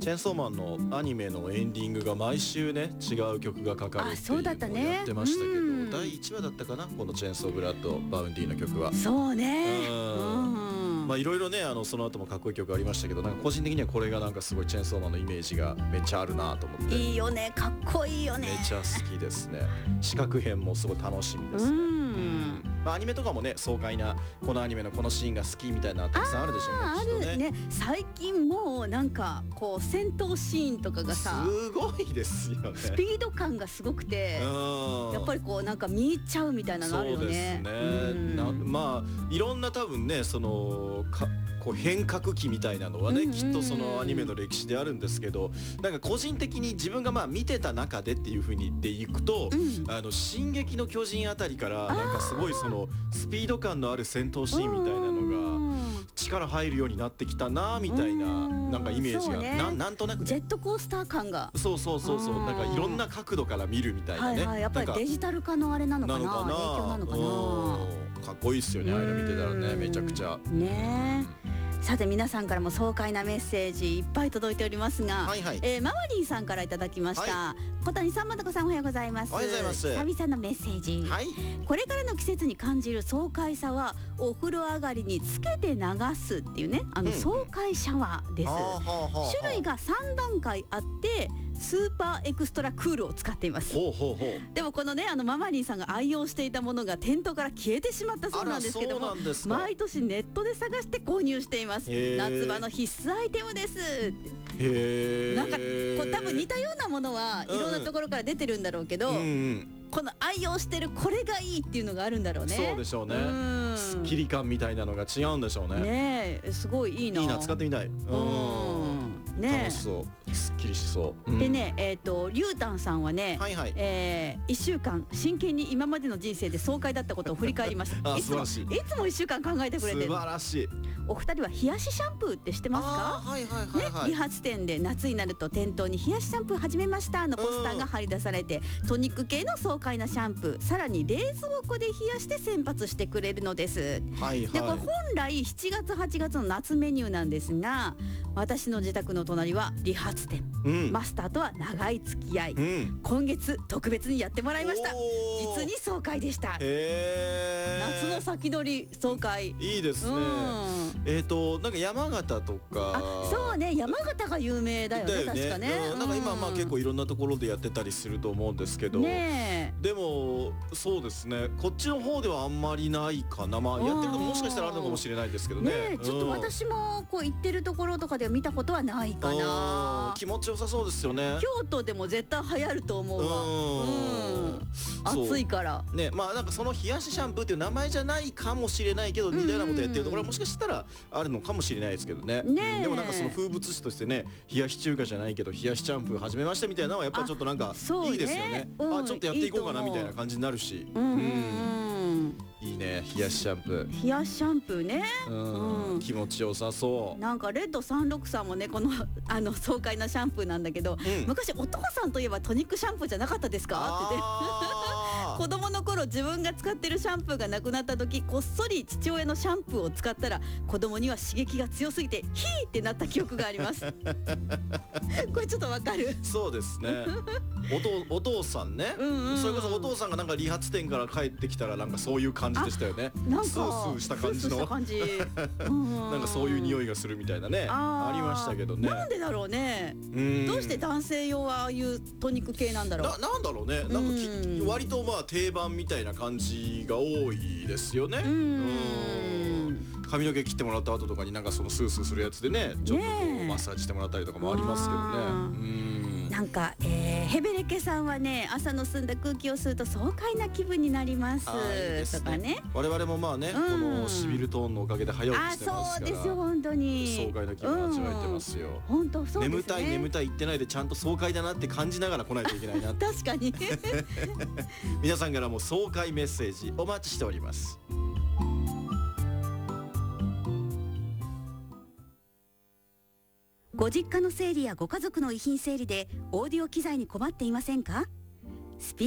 チェンソーマンのアニメのエンディングが毎週ね違う曲がかかるっていうのをやってましたけど、第1話だったかな、このチェンソーブラッドバウンディの曲は。 そうね、 まあいろいろねその後もかっこいい曲ありましたけど、なんか個人的にはこれがなんかすごいチェンソーマンのイメージがめっちゃあるなと思って。 いいよね、かっこいいよね。 めちゃ好きですね。四角編もすごい楽しみですね。まあ、アニメとかもね爽快なこのアニメのこのシーンが好きみたいなたくさんあるでしょうね。 あるね。最近もうなんかこう戦闘シーンとかがさすごいですよね。 スピード感がすごくて、やっぱりこうなんか見入っちゃうみたいなのあるよね。 そうですね。まあいろんな多分ねこう変革期みたいなのはね、きっとそのアニメの歴史であるんですけど、なんか個人的に自分がまあ見てた中でっていう風に言っていくと、進撃の巨人あたりからなんかすごいそのスピード感のある戦闘シーンみたいなのが力入るようになってきたなみたいな、なんかイメージがなんとなくね、 ジェットコースター感がそうなんかいろんな角度から見るみたいなね、 やっぱりデジタル化のあれなのかな、影響なのかな。 かっこいいっすよね、ああいうの見てたらね、めちゃくちゃね。さて皆さんからも爽快なメッセージいっぱい届いておりますが、ママリーさんからいただきました。小谷さん、まどこさん、おはようございます。 おはようございます。 久々のメッセージ、これからの季節に感じる爽快さはお風呂上がりにつけて流すっていうね、爽快シャワーです。種類が3段階あってスーパーエクストラクールを使っています。でもこのねママリーさんが愛用していたものが店頭から消えてしまったそうなんですけども、毎年ネットで探して購入しています。夏場の必須アイテムです。なんかこう多分似たようなものはいろんなところから出てるんだろうけど、この愛用してるこれがいいっていうのがあるんだろうね。 そうでしょうね。スッキリ感みたいなのが違うんでしょうね。 ねえ、すごいいいな。 いいな、使ってみたい。楽しそう、すっきりしそう。 でね、リュウタンさんはね、1週間真剣に今までの人生で爽快だったことを振り返りました。いつも1週間考えてくれてる。 素晴らしい。 お二人は冷やしシャンプーって知ってますか？理髪店で夏になると店頭に冷やしシャンプー始めましたのポスターが貼り出されて、トニック系の爽快なシャンプー、さらに冷蔵庫で冷やして洗髪してくれるのです。でこれ本来7月8月の夏メニューなんですが、私の自宅の隣は理髪店、マスターとは長い付き合い、今月特別にやってもらいました。実に爽快でした。夏の先取り爽快、 いいですね。なんか山形とか、 そうね、山形が有名だよね、確かね。 なんか今結構いろんなところでやってたりすると思うんですけど、でもそうですね、こっちの方ではあんまりないかな。まあやってるのももしかしたらあるのかもしれないですけどね。 ちょっと私もこう行ってるところとかでは見たことはないかな。 気持ちよさそうですよね。 京都でも絶対流行ると思うわ。暑いからね。まあなんかその冷やしシャンプーっていう名前じゃないかもしれないけど、似たようなことやってるところはもしかしたらあるのかもしれないですけどね。でもなんかその風物詩としてね、冷やし中華じゃないけど冷やしシャンプー始めましたみたいなのはやっぱちょっとなんかいいですよね。ちょっとやっていこうかなみたいな感じになるし、いいね、冷やしシャンプー。 冷やしシャンプーね、 気持ちよさそう。 なんかレッド363もね、この爽快なシャンプーなんだけど、昔お父さんといえばトニックシャンプーじゃなかったですかってね子供の頃自分が使ってるシャンプーがなくなった時、こっそり父親のシャンプーを使ったら子供には刺激が強すぎてヒーってなった記憶がありますこれちょっとわかる。 そうですね。お父さんね、それこそお父さんがなんか理髪店から帰ってきたらなんかそういう感じでしたよね。 なんかスースーした感じのなんかそういう匂いがするみたいなね、ありましたけどね。 なんでだろうね。どうして男性用はああいうトニック系なんだろう。 なんだろうね。なんか割とまあ定番みたいな感じが多いですよね。髪の毛切ってもらった後とかになんかそのスースーするやつでね、ちょっとこうマッサージしてもらったりとかもありますけどね。なんかヘベレケさんはね、朝の澄んだ空気を吸うと爽快な気分になりますとかね。 我々もまあね、このシビルトーンのおかげで早起きしてますから、 そうですよ、本当に爽快な気分味わえてますよ。 本当そうですね。 眠たい眠たい言ってないでちゃんと爽快だなって感じながら来ないといけないな確かに皆さんからも爽快メッセージお待ちしております。 ご実家の整理やご家族の遺品整理でオーディオ機材に困っていませんか？